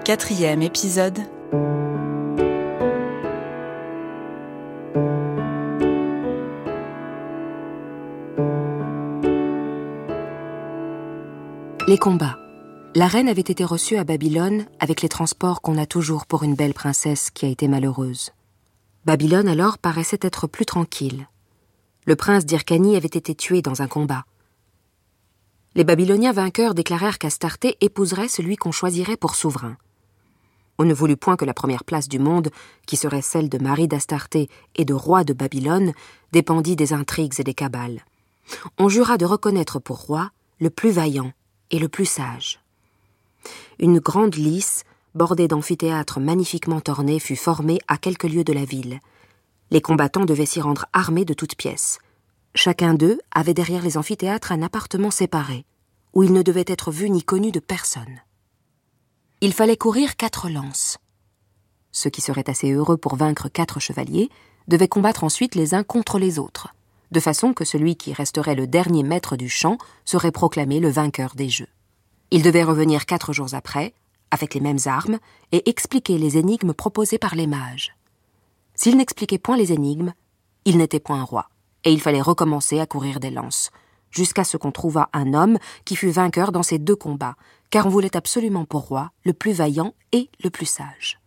4e épisode. Les combats. La reine avait été reçue à Babylone avec les transports qu'on a toujours pour une belle princesse qui a été malheureuse. Babylone alors paraissait être plus tranquille. Le prince d'Hyrcanie avait été tué dans un combat. Les Babyloniens vainqueurs déclarèrent qu'Astarté épouserait celui qu'on choisirait pour souverain. On ne voulut point que la première place du monde, qui serait celle de mari d'Astarté et de roi de Babylone, dépendît des intrigues et des cabales. On jura de reconnaître pour roi le plus vaillant et le plus sage. Une grande lice, bordée d'amphithéâtres magnifiquement ornés, fut formée à quelques lieues de la ville. Les combattants devaient s'y rendre armés de toutes pièces. Chacun d'eux avait derrière les amphithéâtres un appartement séparé, où il ne devait être vu ni connu de personne. Il fallait courir 4 lances. Ceux qui seraient assez heureux pour vaincre 4 chevaliers devaient combattre ensuite les uns contre les autres, de façon que celui qui resterait le dernier maître du champ serait proclamé le vainqueur des jeux. Il devait revenir 4 jours après, avec les mêmes armes, et expliquer les énigmes proposées par les mages. S'il n'expliquait point les énigmes, il n'était point roi, et il fallait recommencer à courir des lances, jusqu'à ce qu'on trouvât un homme qui fut vainqueur dans ces 2 combats, car on voulait absolument pour roi le plus vaillant et le plus sage.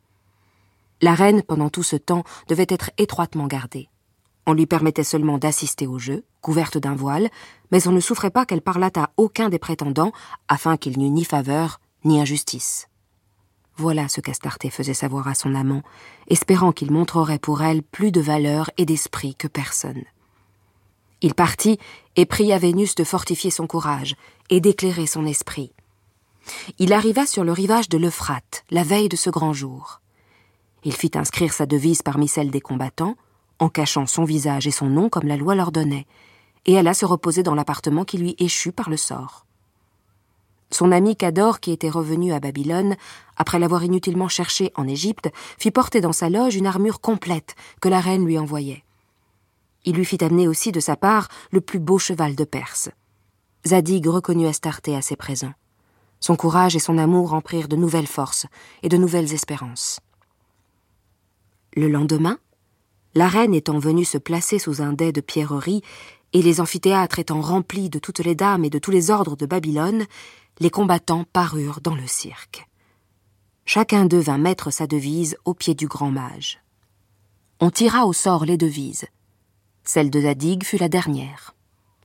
La reine, pendant tout ce temps, devait être étroitement gardée. On lui permettait seulement d'assister au jeu, couverte d'un voile, mais on ne souffrait pas qu'elle parlât à aucun des prétendants, afin qu'il n'y eût ni faveur, ni injustice. Voilà ce qu'Astarté faisait savoir à son amant, espérant qu'il montrerait pour elle plus de valeur et d'esprit que personne. Il partit et pria Vénus de fortifier son courage et d'éclairer son esprit. Il arriva sur le rivage de l'Euphrate, la veille de ce grand jour. Il fit inscrire sa devise parmi celles des combattants, en cachant son visage et son nom comme la loi l'ordonnait, et alla se reposer dans l'appartement qui lui échut par le sort. Son ami Cador, qui était revenu à Babylone, après l'avoir inutilement cherché en Égypte, fit porter dans sa loge une armure complète que la reine lui envoyait. Il lui fit amener aussi de sa part le plus beau cheval de Perse. Zadig reconnut Astarté à ses présents. Son courage et son amour en prirent de nouvelles forces et de nouvelles espérances. Le lendemain, la reine étant venue se placer sous un dais de pierreries et les amphithéâtres étant remplis de toutes les dames et de tous les ordres de Babylone, les combattants parurent dans le cirque. Chacun d'eux vint mettre sa devise au pied du grand mage. On tira au sort les devises. Celle de Zadig fut la dernière.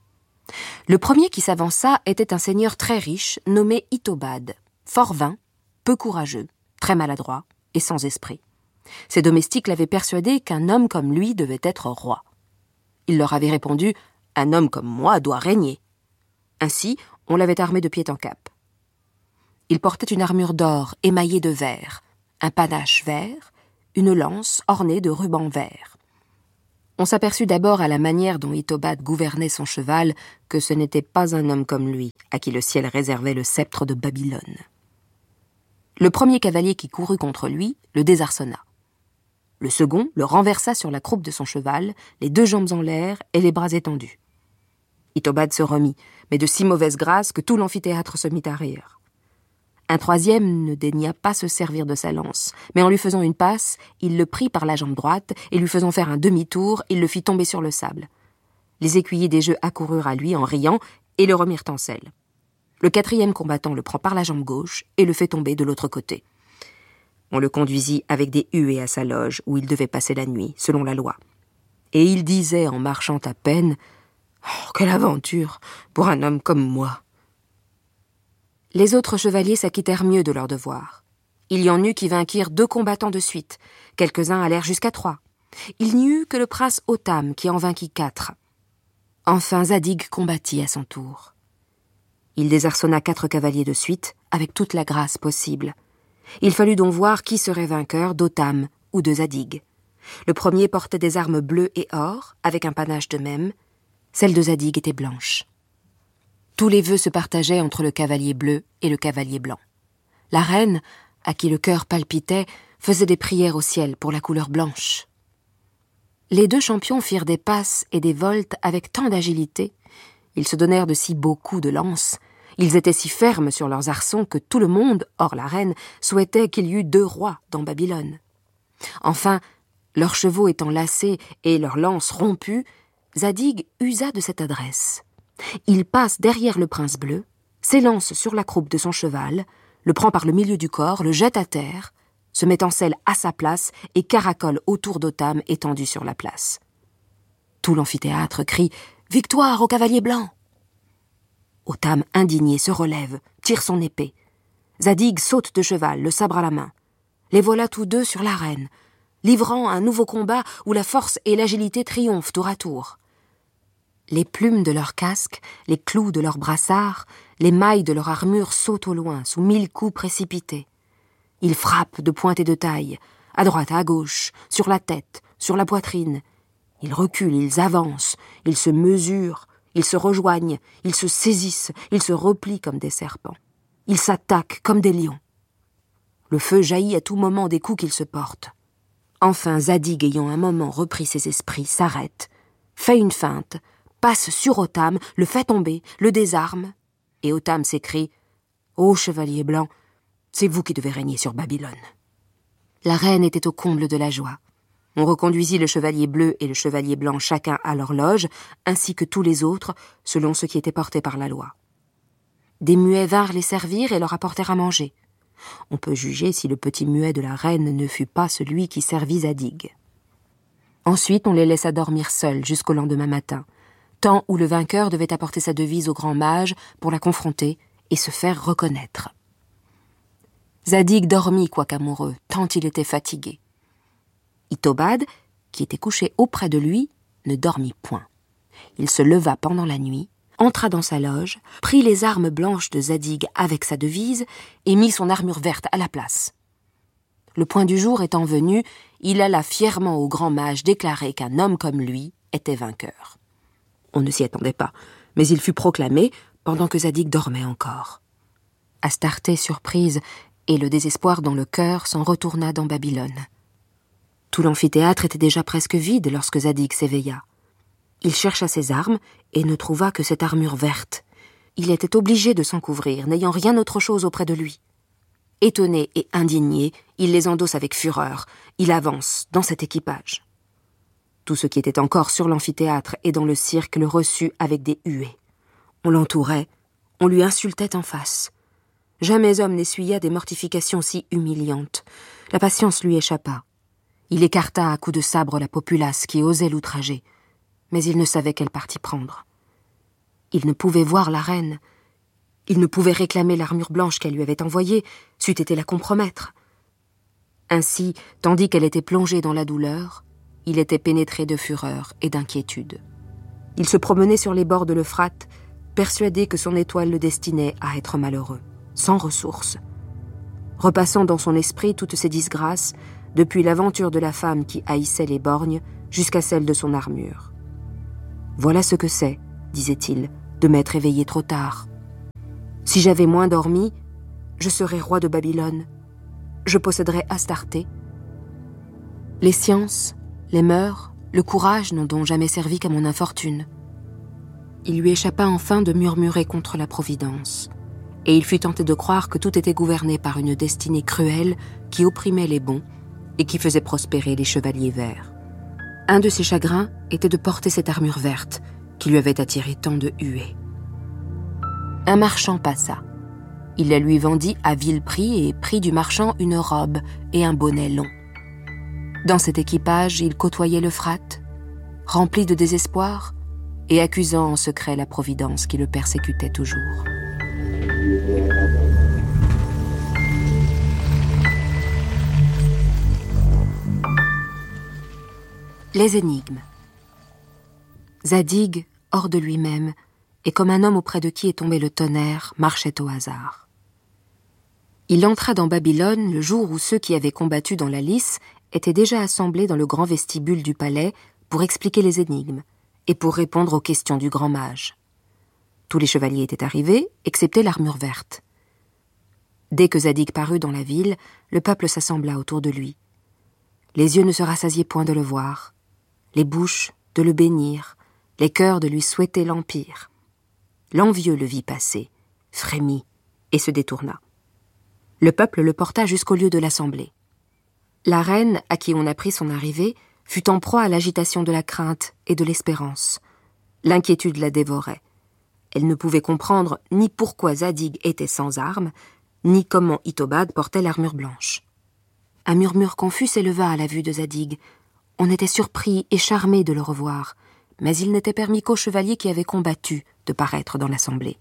Le premier qui s'avança était un seigneur très riche nommé Itobad, fort vain, peu courageux, très maladroit et sans esprit. Ses domestiques l'avaient persuadé qu'un homme comme lui devait être roi. Il leur avait répondu « Un homme comme moi doit régner ». Ainsi, on l'avait armé de pied en cap. Il portait une armure d'or émaillée de vert, un panache vert, une lance ornée de rubans verts. On s'aperçut d'abord à la manière dont Itobad gouvernait son cheval que ce n'était pas un homme comme lui à qui le ciel réservait le sceptre de Babylone. Le premier cavalier qui courut contre lui le désarçonna. Le second le renversa sur la croupe de son cheval, les 2 jambes en l'air et les bras étendus. Itobad se remit, mais de si mauvaise grâce que tout l'amphithéâtre se mit à rire. Un troisième ne daigna pas se servir de sa lance, mais en lui faisant une passe, il le prit par la jambe droite et lui faisant faire un demi-tour, il le fit tomber sur le sable. Les écuyers des jeux accoururent à lui en riant et le remirent en selle. Le 4e combattant le prend par la jambe gauche et le fait tomber de l'autre côté. On le conduisit avec des huées à sa loge où il devait passer la nuit, selon la loi. Et il disait en marchant à peine « Oh, quelle aventure pour un homme comme moi !» Les autres chevaliers s'acquittèrent mieux de leur devoir. Il y en eut qui vainquirent 2 combattants de suite. Quelques-uns allèrent jusqu'à 3. Il n'y eut que le prince Otham qui en vainquit 4. Enfin, Zadig combattit à son tour. Il désarçonna 4 cavaliers de suite, avec toute la grâce possible. Il fallut donc voir qui serait vainqueur d'Otham ou de Zadig. Le premier portait des armes bleues et or, avec un panache de même. Celle de Zadig était blanche. Tous les vœux se partageaient entre le cavalier bleu et le cavalier blanc. La reine, à qui le cœur palpitait, faisait des prières au ciel pour la couleur blanche. Les 2 champions firent des passes et des voltes avec tant d'agilité. Ils se donnèrent de si beaux coups de lance. Ils étaient si fermes sur leurs arçons que tout le monde, hors la reine, souhaitait qu'il y eût 2 rois dans Babylone. Enfin, leurs chevaux étant lassés et leurs lances rompues, Zadig usa de cette adresse. Il passe derrière le prince bleu, s'élance sur la croupe de son cheval, le prend par le milieu du corps, le jette à terre, se met en selle à sa place et caracole autour d'Otame étendu sur la place. Tout l'amphithéâtre crie « Victoire au cavalier blanc !» Otame, indigné, se relève, tire son épée. Zadig saute de cheval, le sabre à la main. Les voilà tous deux sur l'arène, livrant un nouveau combat où la force et l'agilité triomphent tour à tour. Les plumes de leurs casques, les clous de leurs brassards, les mailles de leur armure sautent au loin, sous 1000 coups précipités. Ils frappent de pointe et de taille, à droite, à gauche, sur la tête, sur la poitrine. Ils reculent, ils avancent, ils se mesurent, ils se rejoignent, ils se saisissent, ils se replient comme des serpents. Ils s'attaquent comme des lions. Le feu jaillit à tout moment des coups qu'ils se portent. Enfin, Zadig, ayant un moment repris ses esprits, s'arrête, fait une feinte, passe sur Otame, le fait tomber, le désarme, et Otame s'écrie « Ô chevalier blanc, c'est vous qui devez régner sur Babylone. » La reine était au comble de la joie. On reconduisit le chevalier bleu et le chevalier blanc chacun à leur loge, ainsi que tous les autres, selon ce qui était porté par la loi. Des muets vinrent les servir et leur apportèrent à manger. On peut juger si le petit muet de la reine ne fut pas celui qui servit Zadig. Ensuite, on les laissa dormir seuls jusqu'au lendemain matin, temps où le vainqueur devait apporter sa devise au grand mage pour la confronter et se faire reconnaître. Zadig dormit quoiqu'amoureux, tant il était fatigué. Itobad, qui était couché auprès de lui, ne dormit point. Il se leva pendant la nuit, entra dans sa loge, prit les armes blanches de Zadig avec sa devise et mit son armure verte à la place. Le point du jour étant venu, il alla fièrement au grand mage déclarer qu'un homme comme lui était vainqueur. On ne s'y attendait pas, mais il fut proclamé pendant que Zadig dormait encore. Astarté, surprise, et le désespoir dans le cœur, s'en retourna dans Babylone. Tout l'amphithéâtre était déjà presque vide lorsque Zadig s'éveilla. Il chercha ses armes et ne trouva que cette armure verte. Il était obligé de s'en couvrir, n'ayant rien autre chose auprès de lui. Étonné et indigné, il les endosse avec fureur. Il avance dans cet équipage. Tout ce qui était encore sur l'amphithéâtre et dans le cirque le reçut avec des huées. On l'entourait, on lui insultait en face. Jamais homme n'essuya des mortifications si humiliantes. La patience lui échappa. Il écarta à coups de sabre la populace qui osait l'outrager, mais il ne savait quel parti prendre. Il ne pouvait voir la reine. Il ne pouvait réclamer l'armure blanche qu'elle lui avait envoyée, c'eût été la compromettre. Ainsi, tandis qu'elle était plongée dans la douleur, il était pénétré de fureur et d'inquiétude. Il se promenait sur les bords de l'Euphrate, persuadé que son étoile le destinait à être malheureux, sans ressources. Repassant dans son esprit toutes ses disgrâces, depuis l'aventure de la femme qui haïssait les borgnes jusqu'à celle de son armure. « Voilà ce que c'est, disait-il, de m'être éveillé trop tard. Si j'avais moins dormi, je serais roi de Babylone. Je posséderais Astarté. Les sciences, les mœurs, le courage n'ont donc jamais servi qu'à mon infortune. » Il lui échappa enfin de murmurer contre la Providence, et il fut tenté de croire que tout était gouverné par une destinée cruelle qui opprimait les bons et qui faisait prospérer les chevaliers verts. Un de ses chagrins était de porter cette armure verte qui lui avait attiré tant de huées. Un marchand passa. Il la lui vendit à vil prix et prit du marchand une robe et un bonnet long. Dans cet équipage, il côtoyait l'Euphrate, rempli de désespoir et accusant en secret la Providence qui le persécutait toujours. Les énigmes. Zadig, hors de lui-même, et comme un homme auprès de qui est tombé le tonnerre, marchait au hasard. Il entra dans Babylone le jour où ceux qui avaient combattu dans la lice étaient déjà assemblés dans le grand vestibule du palais pour expliquer les énigmes et pour répondre aux questions du grand mage. Tous les chevaliers étaient arrivés, excepté l'armure verte. Dès que Zadig parut dans la ville, le peuple s'assembla autour de lui. Les yeux ne se rassasiaient point de le voir, les bouches de le bénir, les cœurs de lui souhaiter l'empire. L'envieux le vit passer, frémit et se détourna. Le peuple le porta jusqu'au lieu de l'assemblée. La reine, à qui on apprit son arrivée, fut en proie à l'agitation de la crainte et de l'espérance. L'inquiétude la dévorait. Elle ne pouvait comprendre ni pourquoi Zadig était sans armes, ni comment Itobad portait l'armure blanche. Un murmure confus s'éleva à la vue de Zadig. On était surpris et charmé de le revoir, mais il n'était permis qu'aux chevaliers qui avaient combattu de paraître dans l'assemblée.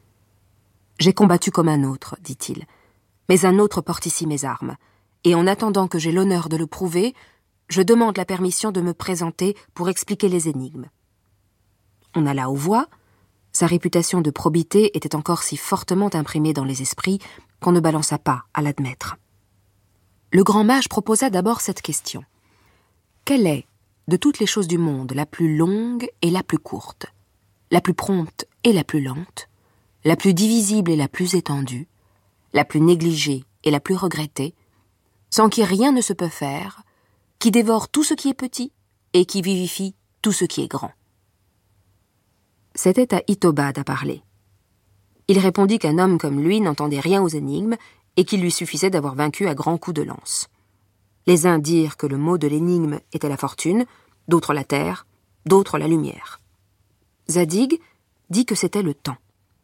« J'ai combattu comme un autre, dit-il, mais un autre porte ici mes armes, et en attendant que j'aie l'honneur de le prouver, je demande la permission de me présenter pour expliquer les énigmes. » On alla aux voix. Sa réputation de probité était encore si fortement imprimée dans les esprits qu'on ne balança pas à l'admettre. Le grand mage proposa d'abord cette question. Quelle est, de toutes les choses du monde, la plus longue et la plus courte, la plus prompte et la plus lente, la plus divisible et la plus étendue, la plus négligée et la plus regrettée, sans qui rien ne se peut faire, qui dévore tout ce qui est petit et qui vivifie tout ce qui est grand. C'était à Itobad à parler. Il répondit qu'un homme comme lui n'entendait rien aux énigmes et qu'il lui suffisait d'avoir vaincu à grands coups de lance. Les uns dirent que le mot de l'énigme était la fortune, d'autres la terre, d'autres la lumière. Zadig dit que c'était le temps.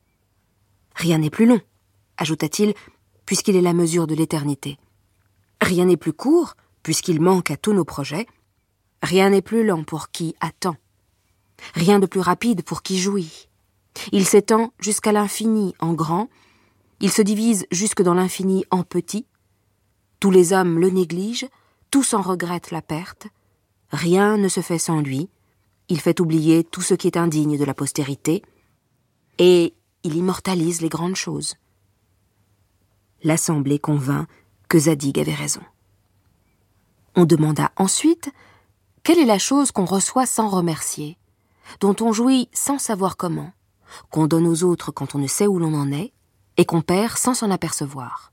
« Rien n'est plus long, » ajouta-t-il, puisqu'il est la mesure de l'éternité. « Rien n'est plus court, puisqu'il manque à tous nos projets. Rien n'est plus lent pour qui attend. Rien de plus rapide pour qui jouit. Il s'étend jusqu'à l'infini en grand, il se divise jusque dans l'infini en petit. Tous les hommes le négligent, tous en regrettent la perte. Rien ne se fait sans lui, il fait oublier tout ce qui est indigne de la postérité, et il immortalise les grandes choses. » L'assemblée convint que Zadig avait raison. On demanda ensuite quelle est la chose qu'on reçoit sans remercier, dont on jouit sans savoir comment, qu'on donne aux autres quand on ne sait où l'on en est, et qu'on perd sans s'en apercevoir.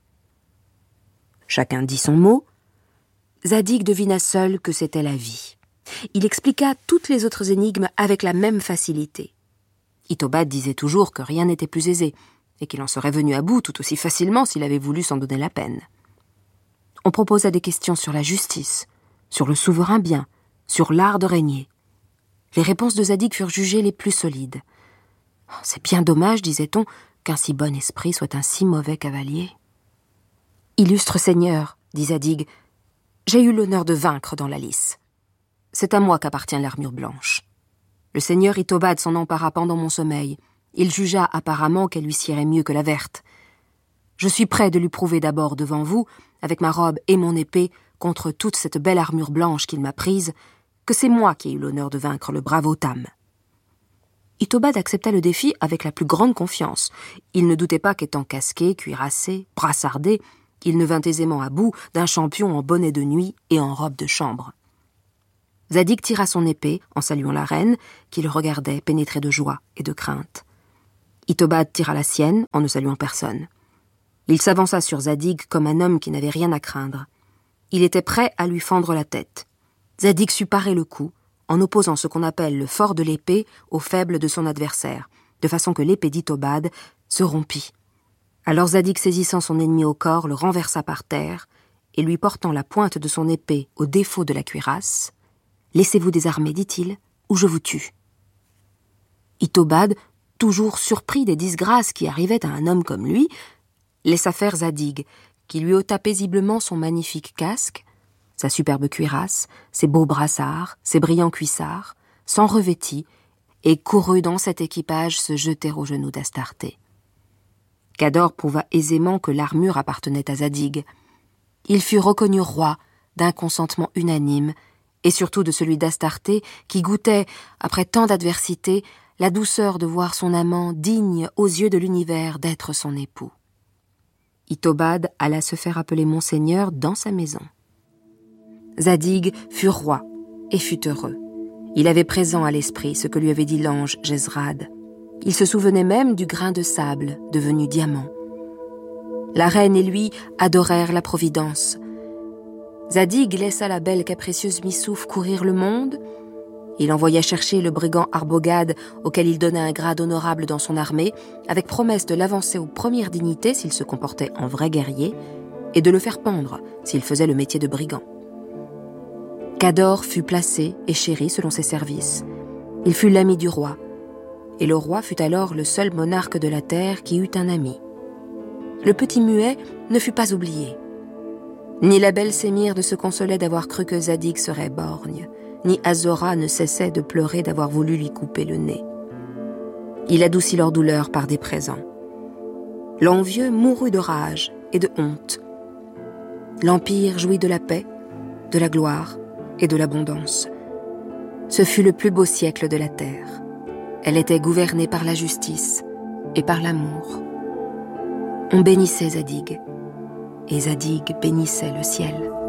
Chacun dit son mot. Zadig devina seul que c'était la vie. Il expliqua toutes les autres énigmes avec la même facilité. Itobad disait toujours que rien n'était plus aisé, et qu'il en serait venu à bout tout aussi facilement s'il avait voulu s'en donner la peine. On proposa des questions sur la justice, sur le souverain bien, sur l'art de régner. Les réponses de Zadig furent jugées les plus solides. « C'est bien dommage, disait-on, qu'un si bon esprit soit un si mauvais cavalier. »« Illustre seigneur, dit Zadig, j'ai eu l'honneur de vaincre dans la lice. C'est à moi qu'appartient l'armure blanche. Le seigneur Itobad s'en empara pendant mon sommeil. Il jugea apparemment qu'elle lui siérait mieux que la verte. Je suis prêt de lui prouver d'abord devant vous, avec ma robe et mon épée, contre toute cette belle armure blanche qu'il m'a prise, que c'est moi qui ai eu l'honneur de vaincre le brave Otam. » Itobad accepta le défi avec la plus grande confiance. Il ne doutait pas qu'étant casqué, cuirassé, brassardé, il ne vint aisément à bout d'un champion en bonnet de nuit et en robe de chambre. Zadig tira son épée en saluant la reine, qui le regardait pénétré de joie et de crainte. Itobad tira la sienne en ne saluant personne. Il s'avança sur Zadig comme un homme qui n'avait rien à craindre. Il était prêt à lui fendre la tête. Zadig sut parer le coup, en opposant ce qu'on appelle le fort de l'épée au faible de son adversaire, de façon que l'épée d'Itobad se rompit. Alors Zadig, saisissant son ennemi au corps, le renversa par terre, et lui portant la pointe de son épée au défaut de la cuirasse, « Laissez-vous désarmer, dit-il, ou je vous tue. » Itobad, toujours surpris des disgrâces qui arrivaient à un homme comme lui, laissa faire Zadig, qui lui ôta paisiblement son magnifique casque, sa superbe cuirasse, ses beaux brassards, ses brillants cuissards, s'en revêtit et courut dans cet équipage se jeter aux genoux d'Astarté. Cador prouva aisément que l'armure appartenait à Zadig. Il fut reconnu roi d'un consentement unanime, et surtout de celui d'Astarté, qui goûtait, après tant d'adversités, la douceur de voir son amant digne aux yeux de l'univers d'être son époux. Itobad alla se faire appeler Monseigneur dans sa maison. Zadig fut roi et fut heureux. Il avait présent à l'esprit ce que lui avait dit l'ange Jezrad. Il se souvenait même du grain de sable devenu diamant. La reine et lui adorèrent la Providence. Zadig laissa la belle capricieuse Missouf courir le monde, Il envoya chercher le brigand Arbogad, auquel il donna un grade honorable dans son armée, avec promesse de l'avancer aux premières dignités s'il se comportait en vrai guerrier, et de le faire pendre s'il faisait le métier de brigand. Cador fut placé et chéri selon ses services. Il fut l'ami du roi, et le roi fut alors le seul monarque de la terre qui eut un ami. Le petit muet ne fut pas oublié. Ni la belle Sémire ne se consolait d'avoir cru que Zadig serait borgne, ni Azora ne cessait de pleurer d'avoir voulu lui couper le nez. Il adoucit leur douleur par des présents. L'envieux mourut de rage et de honte. L'Empire jouit de la paix, de la gloire et de l'abondance. Ce fut le plus beau siècle de la terre. Elle était gouvernée par la justice et par l'amour. On bénissait Zadig, et Zadig bénissait le ciel.